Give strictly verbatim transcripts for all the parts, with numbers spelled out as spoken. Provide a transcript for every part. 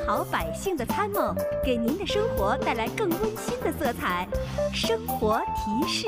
好百姓的参谋，给您的生活带来更温馨的色彩。生活提示。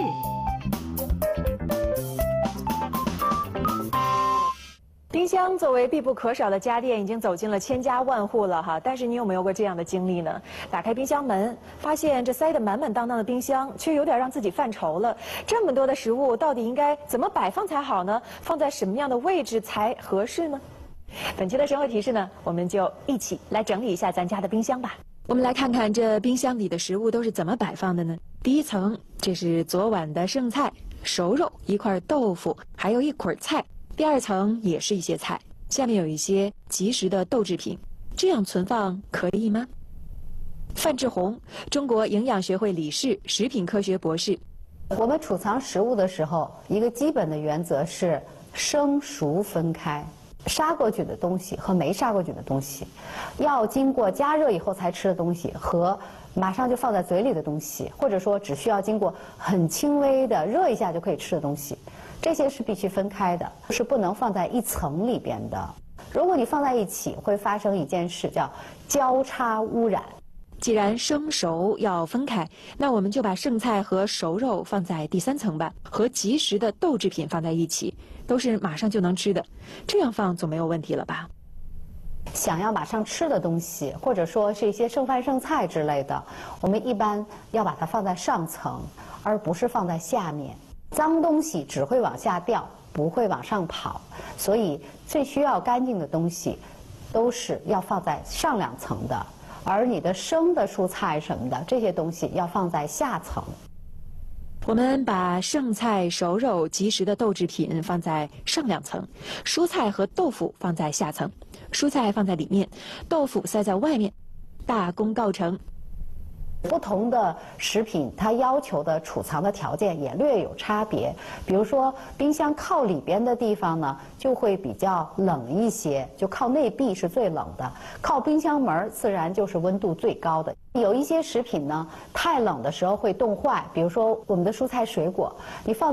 冰箱作为必不可少的家电，已经走进了千家万户了哈。但是你有没有过这样的经历呢？打开冰箱门，发现这塞得满满当当的冰箱，却有点让自己犯愁了。这么多的食物，到底应该怎么摆放才好呢？放在什么样的位置才合适呢？本期的生活提示呢，我们就一起来整理一下咱家的冰箱吧。我们来看看这冰箱里的食物都是怎么摆放的呢？第一层，这是昨晚的剩菜、熟肉、一块豆腐，还有一捆菜。第二层也是一些菜，下面有一些即食的豆制品，这样存放可以吗？范志红，中国营养学会理事、食品科学博士。 我们储藏食物的时候，一个基本的原则是生熟分开。杀过菌的东西和没杀过菌的东西，要经过加热以后才吃的东西，和马上就放在嘴里的东西，或者说只需要经过很轻微的热一下就可以吃的东西，这些是必须分开的，是不能放在一层里边的。如果你放在一起，会发生一件事，叫交叉污染。 既然生熟要分开，那我们就把剩菜和熟肉放在第三层吧，和即食的豆制品放在一起，都是马上就能吃的，这样放总没有问题了吧？ 想要马上吃的东西，或者说是一些剩饭剩菜之类的，我们一般要把它放在上层，而不是放在下面。脏东西只会往下掉，不会往上跑，所以最需要干净的东西都是要放在上两层的。而你的生的蔬菜什么的这些东西要放在下层。 我们把剩菜、熟肉、即食的豆制品放在上两层，蔬菜和豆腐放在下层，蔬菜放在里面，豆腐塞在外面，大功告成。 不同的食品，它要求的储藏的条件也略有差别。比如说，冰箱靠里边的地方呢，就会比较冷一些，就靠内壁是最冷的；靠冰箱门自然就是温度最高的。有一些食品呢，太冷的时候会冻坏，比如说我们的蔬菜水果，你放